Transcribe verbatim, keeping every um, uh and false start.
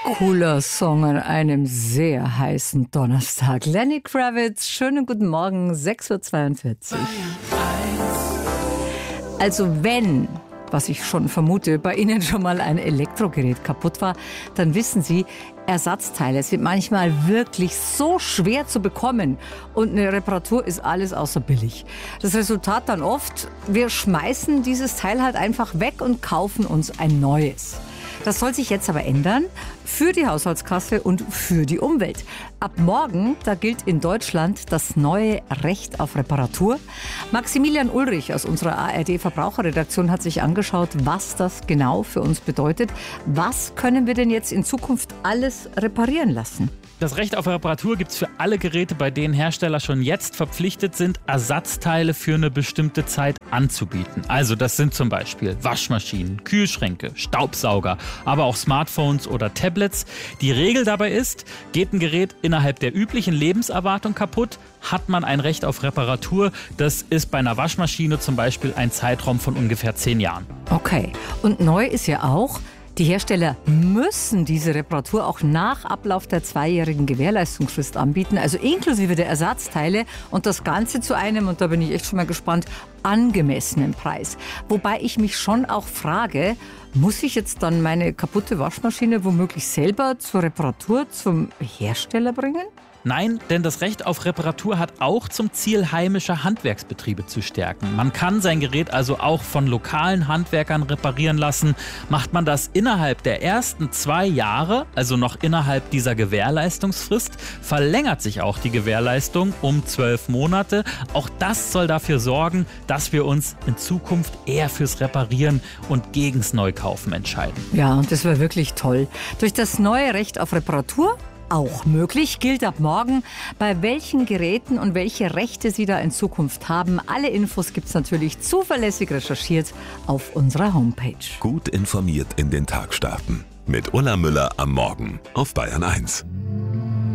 Cooler Song an einem sehr heißen Donnerstag. Lenny Kravitz, schönen guten Morgen, sechs Uhr zweiundvierzig. Also wenn, was ich schon vermute, bei Ihnen schon mal ein Elektrogerät kaputt war, dann wissen Sie, Ersatzteile sind manchmal wirklich so schwer zu bekommen und eine Reparatur ist alles außer billig. Das Resultat dann oft, wir schmeißen dieses Teil halt einfach weg und kaufen uns ein neues. Das soll sich jetzt aber ändern für die Haushaltskasse und für die Umwelt. Ab morgen, da gilt in Deutschland das neue Recht auf Reparatur. Maximilian Ulrich aus unserer A R D-Verbraucherredaktion hat sich angeschaut, was das genau für uns bedeutet. Was können wir denn jetzt in Zukunft alles reparieren lassen? Das Recht auf Reparatur gibt es für alle Geräte, bei denen Hersteller schon jetzt verpflichtet sind, Ersatzteile für eine bestimmte Zeit anzubieten. Also das sind zum Beispiel Waschmaschinen, Kühlschränke, Staubsauger, aber auch Smartphones oder Tablets. Die Regel dabei ist, geht ein Gerät innerhalb der üblichen Lebenserwartung kaputt, hat man ein Recht auf Reparatur. Das ist bei einer Waschmaschine zum Beispiel ein Zeitraum von ungefähr zehn Jahren. Okay, und neu ist ja auch, die Hersteller müssen diese Reparatur auch nach Ablauf der zweijährigen Gewährleistungsfrist anbieten, also inklusive der Ersatzteile und das Ganze zu einem, und da bin ich echt schon mal gespannt, angemessenen Preis. Wobei ich mich schon auch frage, muss ich jetzt dann meine kaputte Waschmaschine womöglich selber zur Reparatur zum Hersteller bringen? Nein, denn das Recht auf Reparatur hat auch zum Ziel, heimische Handwerksbetriebe zu stärken. Man kann sein Gerät also auch von lokalen Handwerkern reparieren lassen. Macht man das innerhalb der ersten zwei Jahre, also noch innerhalb dieser Gewährleistungsfrist, verlängert sich auch die Gewährleistung um zwölf Monate. Auch das soll dafür sorgen, dass wir uns in Zukunft eher fürs Reparieren und gegens Neukaufen entscheiden. Ja, und das wäre wirklich toll. Durch das neue Recht auf Reparatur auch möglich, gilt ab morgen, bei welchen Geräten und welche Rechte Sie da in Zukunft haben. Alle Infos gibt es natürlich zuverlässig recherchiert auf unserer Homepage. Gut informiert in den Tag starten. Mit Ulla Müller am Morgen auf Bayern eins.